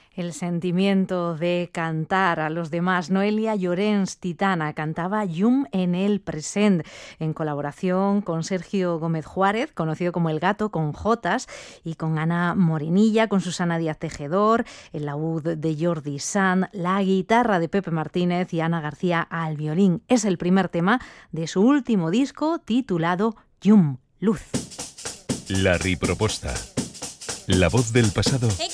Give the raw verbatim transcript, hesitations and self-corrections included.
El sentimiento de cantar a los demás. Noelia Llorens, Titana, cantaba Llum en el present, en colaboración con Sergio Gómez Juárez, conocido como El Gato, con Jotas, y con Ana Morenilla, con Susana Díaz Tejedor, el laúd de Jordi Sanz, la guitarra de Pepe Martínez y Ana García al violín. Es el primer tema de su último disco titulado Llum, Luz. La riproposta. La voz del pasado